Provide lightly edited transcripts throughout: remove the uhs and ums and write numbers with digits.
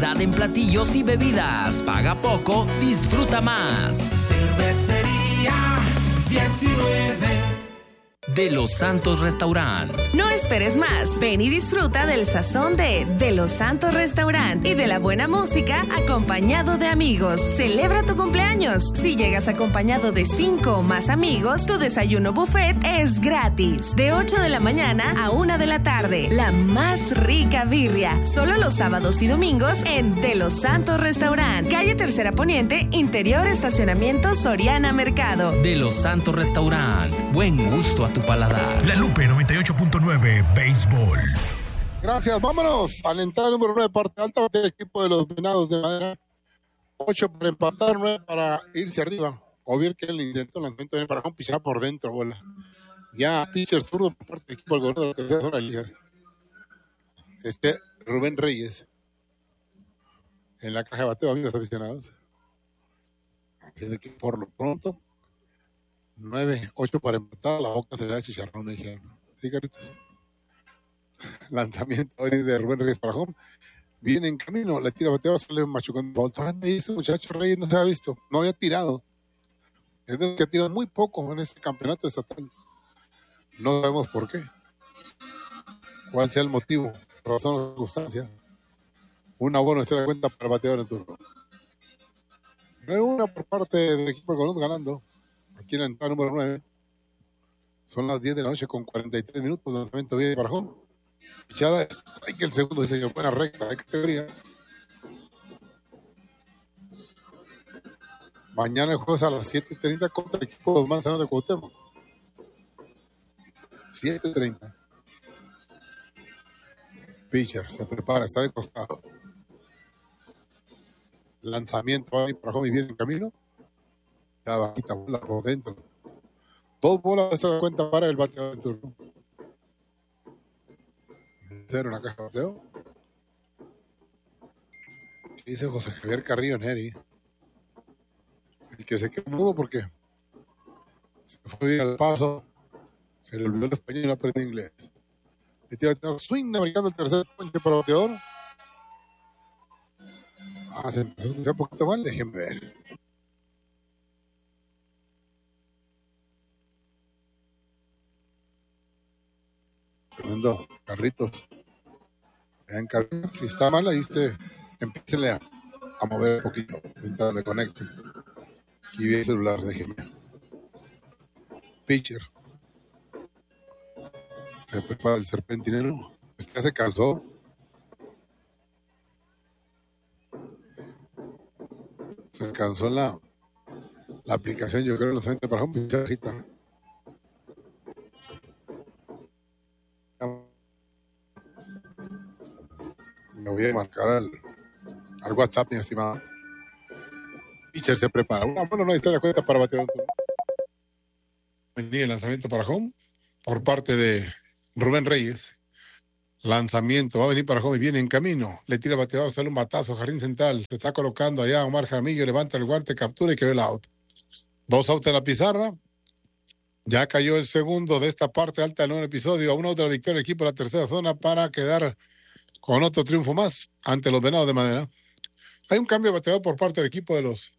variedad en platillos y bebidas. Paga poco, disfruta más. Cervecería 19 De Los Santos Restaurant. No esperes más. Ven y disfruta del sazón de Los Santos Restaurant y de la buena música acompañado de amigos. Celebra tu cumpleaños. Si llegas acompañado de 5 o más amigos, tu desayuno buffet es gratis. De 8 de la mañana a 1 de la tarde. La más rica birria. Solo los sábados y domingos en De Los Santos Restaurant. Calle Tercera Poniente, interior estacionamiento Soriana Mercado. De Los Santos Restaurant. Buen gusto a tu paladar. La Lupe 98.9 Béisbol. Gracias, vámonos. A la entrada número 9, parte alta, del equipo de los Venados de Madera. 8 para empatar, 9 para irse arriba. Obvio que el intento lanzamiento viene para pisar por dentro, bola. Ya pitcher zurdo por parte del equipo del gobierno de la tercera zona de Elías. Rubén Reyes. En la caja de bateo, amigos aficionados. Así de que por lo pronto 9-8 para empatar, la boca se da chicharrón, me dijeron. ¿Sí, Carlitos? Lanzamiento de Rubén Reyes para home. Viene en camino, la tira bateador, sale machucando. Y ese muchacho Reyes no se había visto, no había tirado. Es de los que tiran muy poco en este campeonato estatal. No sabemos por qué. ¿Cuál sea el motivo? Razón o circunstancia. Una buena tercera cuenta para el bateador en turno. 9-1 por parte del equipo de Colón ganando. Aquí en la entrada número 9. Son las 10 de la noche con 43 minutos. Lanzamiento bien para home. Pichada. Hay que el segundo diseño. Buena recta de categoría. Mañana el juego es a las 7:30 contra el equipo de los Manzanos de Cuauhtémoc. 7:30. Pitcher se prepara. Está de costado. Lanzamiento va a ir para home y viene en camino. Ya bajita bola por dentro. 2 bolas se da cuenta para el bateador de turno. Cero en la caja de bateo. ¿Qué dice José Javier Carrillo Neri? El que se quedó mudo porque se fue bien al paso. Se le olvidó el español y no aprendió inglés. Le tira el swing americano el tercer ponche para el bateador. Se empezó a escuchar un poquito mal. Déjenme ver. Tremendo, Carritos. Vean, Carritos, si está mal, ahí empícenle a mover un poquito mientras me conecto. Aquí vi el celular, déjenme. Pitcher. Se prepara el serpentinero. Ya se cansó. Se cansó la aplicación, yo creo, lanzamiento para un pichajita. Me voy a marcar al WhatsApp, mi estimado. Pitcher se prepara. Bueno, no hay historia de cuenta para batear un turno. El lanzamiento para home por parte de Rubén Reyes. Lanzamiento, va a venir para home y viene en camino. Le tira el bateador, sale un batazo, jardín central. Se está colocando allá Omar Jaramillo, levanta el guante, captura y que ve el out. 2 outs en la pizarra. Ya cayó el segundo de esta parte alta del nuevo episodio. A 1 out de la victoria del equipo de la tercera zona para quedar con otro triunfo más ante los Venados de Madera. Hay un cambio de bateador por parte del equipo de los...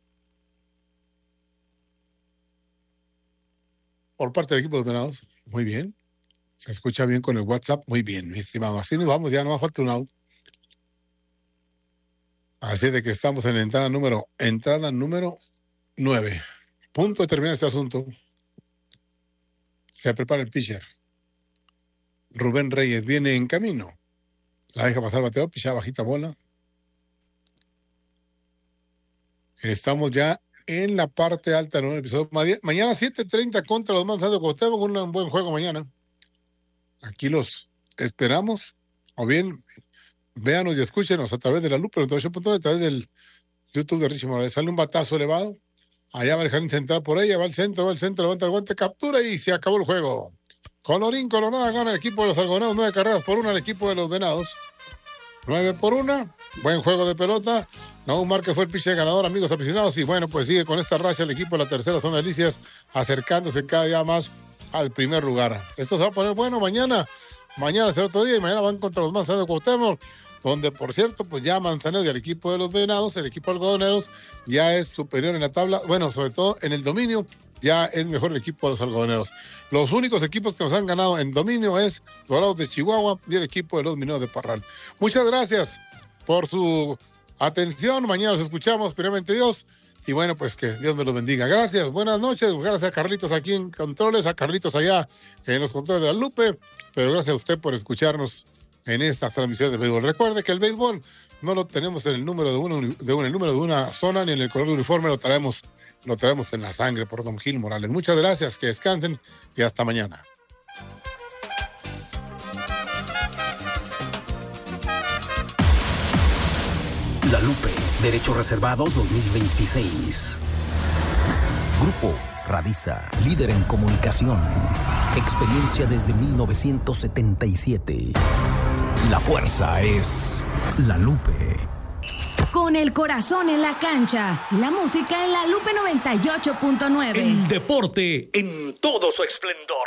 Por parte del equipo de los Venados. Muy bien. Se escucha bien con el WhatsApp. Muy bien, mi estimado. Así nos vamos, ya no más falta un out. Así de que estamos en la entrada número 9. Punto de terminar este asunto. Se prepara el pitcher. Rubén Reyes viene en camino. La deja pasar el bateador, pichada bajita bola. Estamos ya en la parte alta del nuevo episodio. Mañana 7:30 contra los Manzanos de Cuauhtémoc, un buen juego mañana. Aquí los esperamos. O bien, véanos y escúchenos a través de la Lupe, a través del YouTube de Richie Morales. Sale un batazo elevado. Allá va el jardín central por ella, va al centro, levanta el guante, captura y se acabó el juego. Colorín colorada, gana el equipo de los algodonados, 9 carreras por 1 al equipo de los Venados. 9-1, buen juego de pelota. Naúm Márquez fue el pitcher ganador, amigos aficionados, y bueno, pues sigue con esta racha el equipo de la tercera zona de Delicias, acercándose cada día más al primer lugar. Esto se va a poner bueno mañana será otro día, y mañana van contra los Manzanos de Cuauhtémoc. donde por cierto, pues ya Manzanero y el equipo de los Venados, el equipo algodoneros, ya es superior en la tabla, bueno, sobre todo en el dominio, ya es mejor el equipo de los algodoneros. Los únicos equipos que nos han ganado en dominio es Dorados de Chihuahua y el equipo de los Mineros de Parral. Muchas gracias por su atención, mañana nos escuchamos, primeramente Dios, y bueno, pues que Dios me los bendiga. Gracias, buenas noches, gracias a Carlitos aquí en controles, a Carlitos allá en los controles de la Lupe, pero gracias a usted por escucharnos en estas transmisiones de béisbol. Recuerde que el béisbol no lo tenemos en el número el número de una zona ni en el color de uniforme, lo traemos en la sangre por don Gil Morales. Muchas gracias, que descansen y hasta mañana. La Lupe, Derechos Reservados 2026. Grupo Radisa, líder en comunicación. Experiencia desde 1977. La fuerza es La Lupe. Con el corazón en la cancha, la música en la Lupe 98.9. El deporte en todo su esplendor.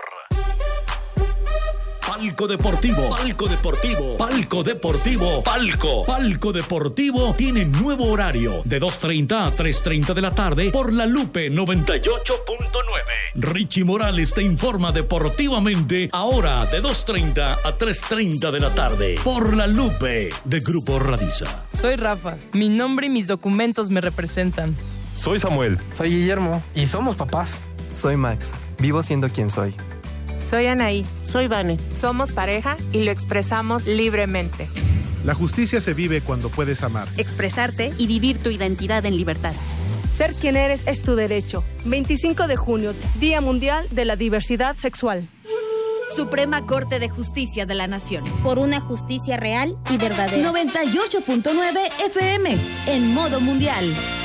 Palco Deportivo, Palco Deportivo, Palco Deportivo, Palco Deportivo tiene nuevo horario de 2:30 a 3:30 de la tarde por la Lupe 98.9. Richie Morales te informa deportivamente ahora de 2:30 a 3:30 de la tarde por la Lupe de Grupo Radisa. Soy Rafa, mi nombre y mis documentos me representan. Soy Samuel. Soy Guillermo. Y somos papás. Soy Max, vivo siendo quien soy. Soy Anaí. Soy Vane. Somos pareja y lo expresamos libremente. La justicia se vive cuando puedes amar, expresarte y vivir tu identidad en libertad. Ser quien eres es tu derecho. 25 de junio, Día Mundial de la Diversidad Sexual. Suprema Corte de Justicia de la Nación. Por una justicia real y verdadera. 98.9 FM, en modo mundial.